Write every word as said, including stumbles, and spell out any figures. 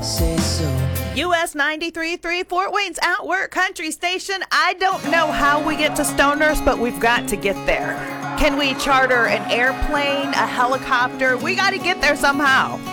say so. U S ninety-three point three, Fort Wayne's Outwork Country Station. I don't know how we get to Stonehurst, but we've got to get there. Can we charter an airplane, a helicopter? We got to get there somehow.